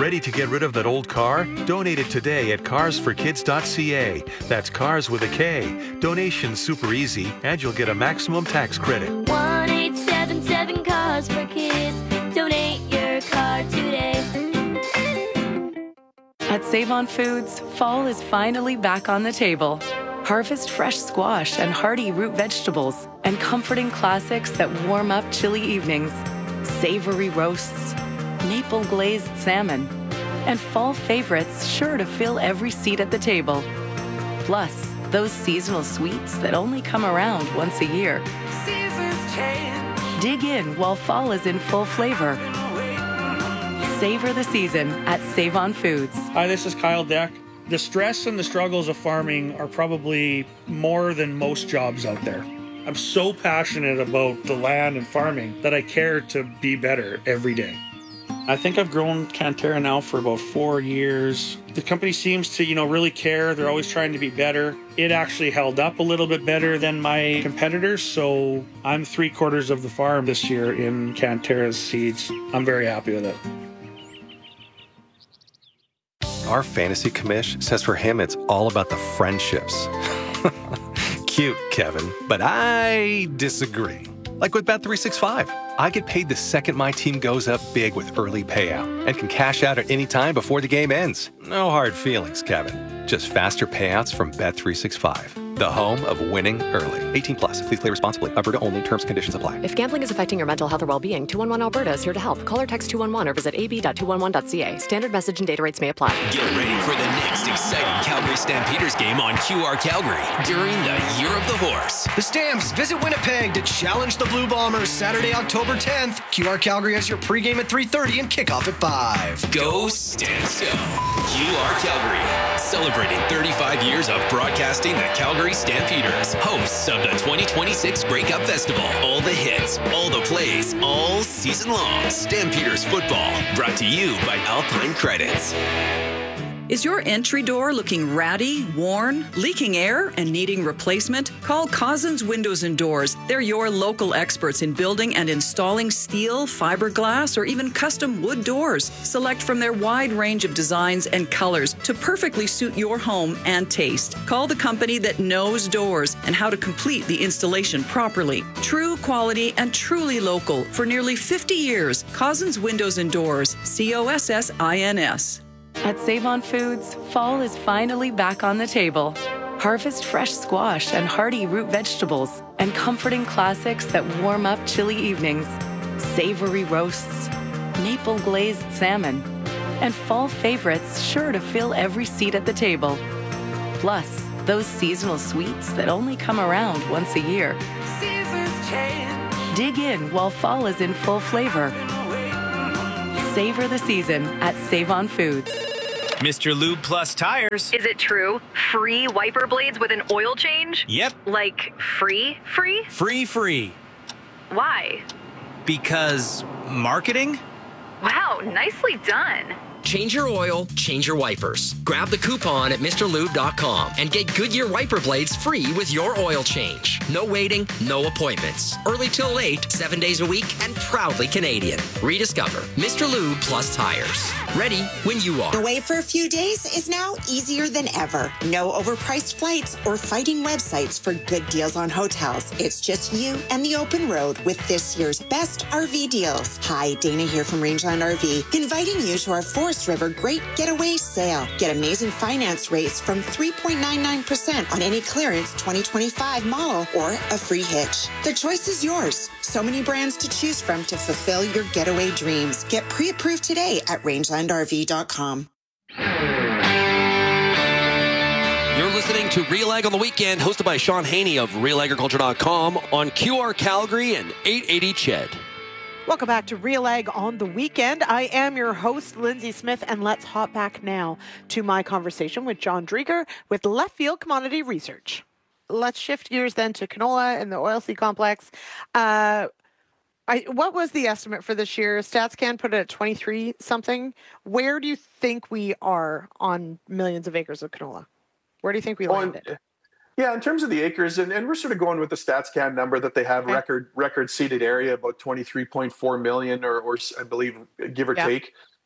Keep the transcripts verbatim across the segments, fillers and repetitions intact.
Ready to get rid of that old car? Donate it today at cars for kids dot c a. That's cars with a K. Donation's super easy, and you'll get a maximum tax credit. one eight seven seven Cars for Kids. Donate your car today. At Save-On Foods, fall is finally back on the table. Harvest fresh squash and hearty root vegetables and comforting classics that warm up chilly evenings. Savory roasts, maple glazed salmon, and fall favorites sure to fill every seat at the table. Plus, those seasonal sweets that only come around once a year. Seasons change. Dig in while fall is in full flavor. Savor the season at Save-On Foods. Hi, this is Kyle Deck. The stress and the struggles of farming are probably more than most jobs out there. I'm so passionate about the land and farming that I care to be better every day. I think I've grown Cantera now for about four years. The company seems to, you know, really care. They're always trying to be better. It actually held up a little bit better than my competitors, so I'm three quarters of the farm this year in Cantera's seeds. I'm very happy with it. Our fantasy commish says for him it's all about the friendships. Cute, Kevin, but I disagree. Like with Bet three sixty-five, I get paid the second my team goes up big with early payout and can cash out at any time before the game ends. No hard feelings, Kevin. Just faster payouts from Bet three sixty-five, the home of winning early. eighteen plus. Please play responsibly. Alberta only. Terms and conditions apply. If gambling is affecting your mental health or well-being, two one one Alberta is here to help. Call or text two one one or visit a b dot two one one dot c a. Standard message and data rates may apply. Get ready for the next exciting Calgary Stampeders game on Q R Calgary during the Year of the Horse. The Stamps visit Winnipeg to challenge the Blue Bombers Saturday, October tenth. Q R Calgary has your pregame at three thirty and kickoff at five. Go Stamps go! Q R Calgary, celebrating thirty-five years of broadcasting the Calgary Stampeders, hosts of the twenty twenty-six Grey Cup Festival. All the hits, all the plays, all season long. Stampeders football, brought to you by Alpine Credits. Is your entry door looking ratty, worn, leaking air, and needing replacement? Call Cousins Windows and Doors. They're your local experts in building and installing steel, fiberglass, or even custom wood doors. Select from their wide range of designs and colors to perfectly suit your home and taste. Call the company that knows doors and how to complete the installation properly. True quality and truly local for nearly fifty years. Cousins Windows and Doors. C O S S I N S. At Save-On Foods, fall is finally back on the table. Harvest fresh squash and hearty root vegetables and comforting classics that warm up chilly evenings. Savory roasts, maple glazed salmon, and fall favorites sure to fill every seat at the table. Plus, those seasonal sweets that only come around once a year. Seasons change. Dig in while fall is in full flavor. Savor the season at Save-On Foods. Mister Lube Plus Tires. Is it true? Free wiper blades with an oil change? Yep. Like free, free? Free, free. Why? Because marketing? Wow, nicely done. Change your oil, change your wipers. Grab the coupon at Mr Lube dot com and get Goodyear wiper blades free with your oil change. No waiting, no appointments. Early till late, seven days a week, and proudly Canadian. Rediscover Mister Lube Plus Tires. Ready when you are. The wait for a few days is now easier than ever. No overpriced flights or fighting websites for good deals on hotels. It's just you and the open road with this year's best R V deals. Hi, Dana here from Rangeland R V, inviting you to our Forest River Great Getaway Sale. Get amazing finance rates from three point nine nine percent on any clearance twenty twenty-five model or a free hitch. The choice is yours. So many brands to choose from to fulfill your getaway dreams. Get pre-approved today at rangeland R V dot com. You're listening to Real Ag on the Weekend, hosted by Sean Haney of real agriculture dot com on Q R Calgary and eight eighty C H E D. Welcome back to Real Ag on the Weekend. I am your host, Lindsay Smith, and let's hop back now to my conversation with John Drieger with Left Field Commodity Research. Let's shift gears then to canola and the oilseed complex. Uh, I, what was the estimate for this year? StatsCan put it at twenty-three something. Where do you think we are on millions of acres of canola? Where do you think we landed? On, yeah, in terms of the acres, and, and we're sort of going with the StatsCan number that they have, okay. record record seeded area, about twenty-three point four million, or, or I believe, give or yeah. take.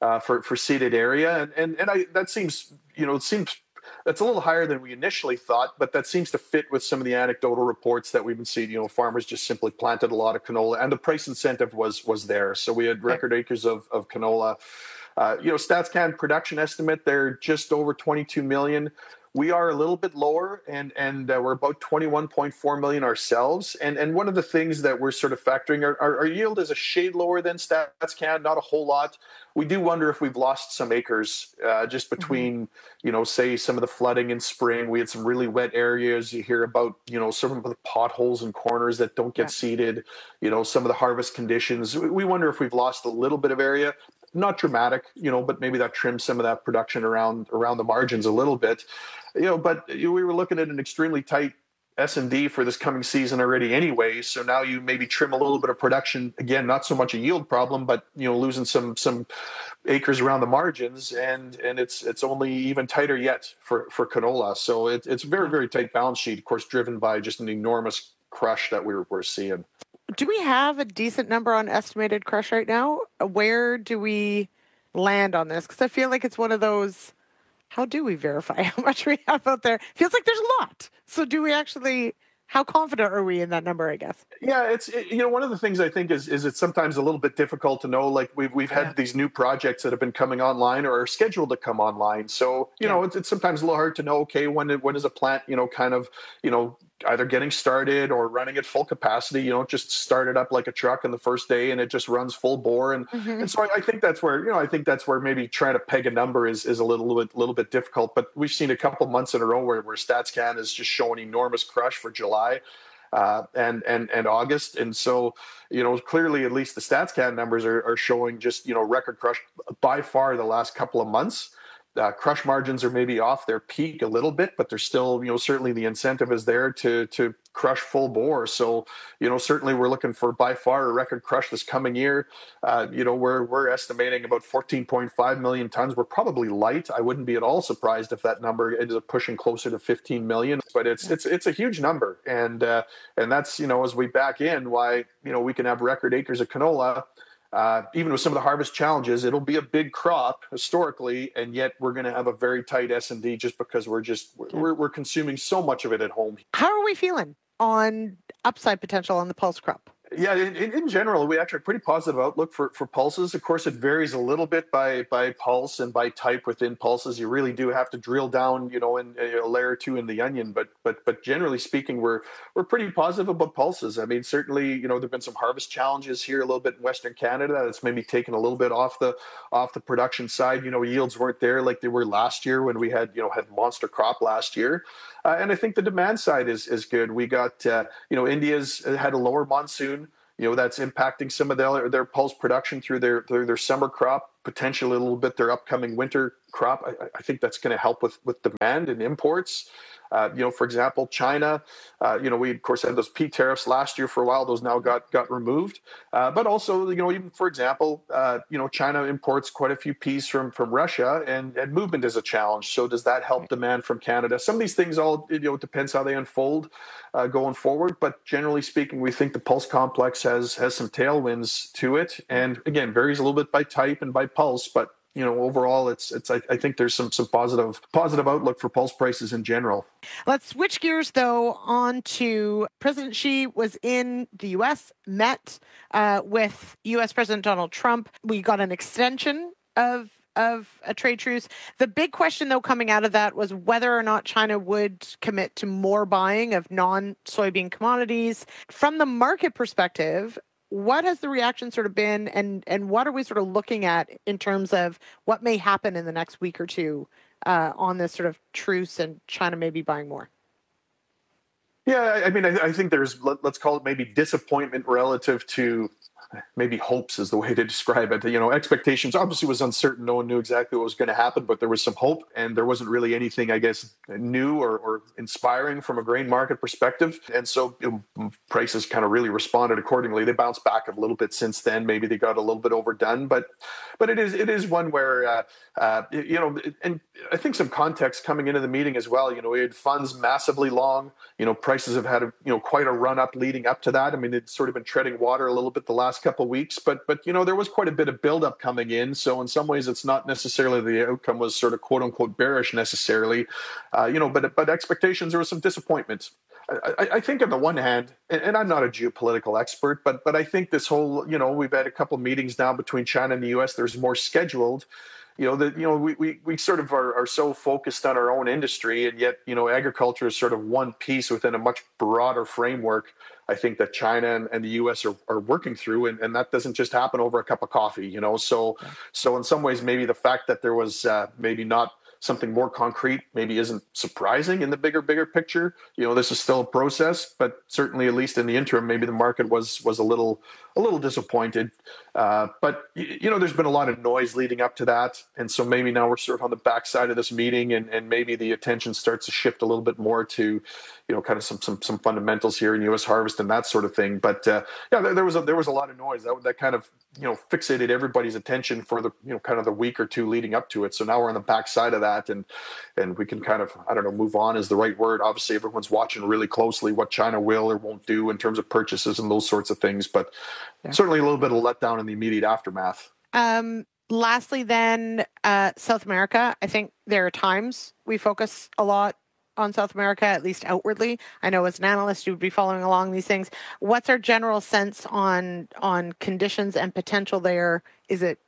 uh, for for seeded area, and and and I that seems you know it seems. That's a little higher than we initially thought, but that seems to fit with some of the anecdotal reports that we've been seeing. You know, farmers just simply planted a lot of canola, and the price incentive was was there. So we had record acres of, of canola. Uh, you know, StatsCan production estimate, they're just over twenty-two million. We are a little bit lower, and and uh, we're about twenty-one point four million ourselves. And and one of the things that we're sort of factoring, our, our, our yield is a shade lower than StatsCan, not a whole lot. We do wonder if we've lost some acres uh, just between, mm-hmm. you know, say some of the flooding in spring. We had some really wet areas. You hear about, you know, some of the potholes and corners that don't get yeah. seeded, you know, some of the harvest conditions. We wonder if we've lost a little bit of area. Not dramatic, you know, but maybe that trims some of that production around around the margins a little bit, you know. But we were looking at an extremely tight S and D for this coming season already, anyway. So now you maybe trim a little bit of production again, not so much a yield problem, but you know, losing some some acres around the margins, and and it's it's only even tighter yet for for canola. So it, it's a very very tight balance sheet, of course, driven by just an enormous crush that we're we're seeing. Do we have a decent number on estimated crush right now? Where do we land on this? Because I feel like it's one of those, how do we verify how much we have out there? Feels like there's a lot. So do we actually, how confident are we in that number, I guess? Yeah, it's, it, you know, one of the things I think is is it's sometimes a little bit difficult to know. Like we've, we've had yeah. these new projects that have been coming online or are scheduled to come online. So, you yeah. know, it's, it's sometimes a little hard to know, okay, when, when is a plant, you know, kind of, you know, either getting started or running at full capacity. You don't just start it up like a truck on the first day and it just runs full bore. And, mm-hmm. and so I, I think that's where, you know, I think that's where maybe trying to peg a number is, is a little bit, little bit difficult, but we've seen a couple months in a row where, where StatsCan is just showing enormous crush for July uh, and, and, and August. And so, you know, clearly at least the StatsCan numbers are, are showing just, you know, record crush by far the last couple of months. Uh, crush margins are maybe off their peak a little bit, but there's still, you know, certainly the incentive is there to to crush full bore. So, you know, certainly we're looking for by far a record crush this coming year. Uh, you know, we're we're estimating about fourteen point five million tons. We're probably light. I wouldn't be at all surprised if that number ended up pushing closer to fifteen million. But it's yeah. it's it's a huge number, and uh, and that's, you know, as we back in, why, you know, we can have record acres of canola. Uh, even with some of the harvest challenges, it'll be a big crop historically, and yet we're going to have a very tight S and D just because we're just we're we're consuming so much of it at home. How are we feeling on upside potential on the pulse crop? Yeah, in, in general, we actually have a pretty positive outlook for, for pulses. Of course, it varies a little bit by by pulse and by type within pulses. You really do have to drill down, you know, in a layer or two in the onion. But but but generally speaking, we're we're pretty positive about pulses. I mean, certainly, you know, there've been some harvest challenges here a little bit in Western Canada. That's maybe taken a little bit off the off the production side. You know, yields weren't there like they were last year when we had, you know, had monster crop last year. Uh, and I think the demand side is is good. We got, uh, you know, India's had a lower monsoon. You know, that's impacting some of their, their pulse production through their, their their summer crop, potentially a little bit their upcoming winter crop. I, I think that's going to help with, with demand and imports. Uh, you know, for example, China, uh, you know, we, of course, had those P tariffs last year for a while. Those now got got removed. Uh, but also, you know, even, for example, uh, you know, China imports quite a few peas from, from Russia, and, and movement is a challenge. So does that help demand from Canada? Some of these things all, you know, it depends how they unfold uh, going forward. But generally speaking, we think the pulse complex has has some tailwinds to it. And again, varies a little bit by type and by pulse, but you know, overall, it's it's. I, I think there's some some positive positive outlook for pulse prices in general. Let's switch gears though on to President Xi was in the U S, met uh, with U S President Donald Trump. We got an extension of of a trade truce. The big question though coming out of that was whether or not China would commit to more buying of non-soybean commodities. From the market perspective, what has the reaction sort of been, and, and what are we sort of looking at in terms of what may happen in the next week or two uh, on this sort of truce and China may be buying more? Yeah, I mean, I, I think there's, let, let's call it maybe disappointment relative to maybe hopes is the way to describe it. You know, expectations obviously was uncertain. No one knew exactly what was going to happen, but there was some hope, and there wasn't really anything, I guess, new or, or inspiring from a grain market perspective. And so you know, prices kind of really responded accordingly. They bounced back a little bit since then. Maybe they got a little bit overdone, but but it is it is one where uh, uh, you know, and I think some context coming into the meeting as well. You know, we had funds massively long. You know, prices have had a, you know quite a run up leading up to that. I mean, it's sort of been treading water a little bit the last last couple of weeks, but but you know there was quite a bit of buildup coming in. So in some ways, it's not necessarily the outcome was sort of quote unquote bearish necessarily, uh, you know. But but expectations, there was some disappointment. I, I think on the one hand, and, and I'm not a geopolitical expert, but but I think this whole, you know, we've had a couple of meetings now between China and the U S. There's more scheduled. You know, that, you know, we, we, we sort of are, are so focused on our own industry, and yet, you know, agriculture is sort of one piece within a much broader framework, I think, that China and, and the U S are, are working through. And, and that doesn't just happen over a cup of coffee, you know. So, yeah. so in some ways, maybe the fact that there was uh, maybe not something more concrete maybe isn't surprising in the bigger, bigger picture. You know, this is still a process, but certainly, at least in the interim, maybe the market was was a little a little disappointed. Uh, but, you know, there's been a lot of noise leading up to that. And so maybe now we're sort of on the backside of this meeting, and, and maybe the attention starts to shift a little bit more to, you know, kind of some some, some fundamentals here in U S harvest and that sort of thing. But uh, yeah, there, there was a, there was a lot of noise that, that kind of, you know, fixated everybody's attention for the, you know, kind of the week or two leading up to it. So now we're on the backside of that, and and we can kind of, I don't know, move on is the right word. Obviously, everyone's watching really closely what China will or won't do in terms of purchases and those sorts of things. But yeah. Certainly a little bit of letdown in the immediate aftermath. Um, lastly, then, uh, South America. I think there are times we focus a lot on South America, at least outwardly. I know as an analyst, you would be following along these things. What's our general sense on on conditions and potential there? Is it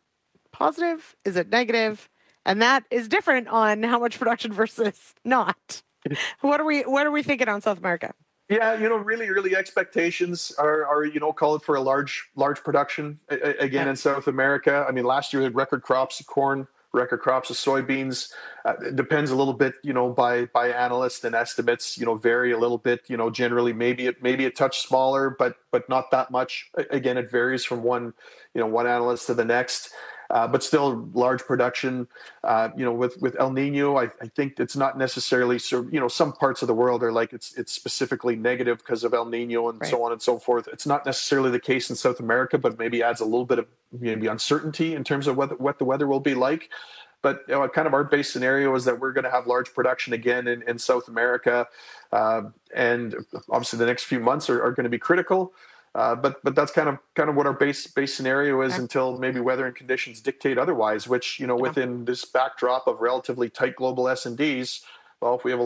positive? Is it negative? And that is different on how much production versus not. What are we What are we thinking on South America? Yeah, you know, really, really expectations are, are you know, call it for a large, large production a, again yeah. in South America. I mean, last year we had record crops of corn, record crops of soybeans. Uh, it depends a little bit, you know, by by analysts, and estimates, you know, vary a little bit. You know, generally maybe it maybe a touch smaller, but but not that much. Again, it varies from one, you know, one analyst to the next. Uh, but still large production. Uh, you know, with, with El Nino, I, I think it's not necessarily so. You know, some parts of the world are like it's it's specifically negative because of El Nino and right. so on and so forth. It's not necessarily the case in South America, but maybe adds a little bit of maybe uncertainty in terms of what what the weather will be like. But you know, kind of our base scenario is that we're going to have large production again in, in South America, uh, and obviously the next few months are, are going to be critical. Uh, but but that's kind of kind of what our base base scenario is, okay. until maybe weather and conditions dictate otherwise. Which, you know, within this backdrop of relatively tight global S and Ds, well, if we have a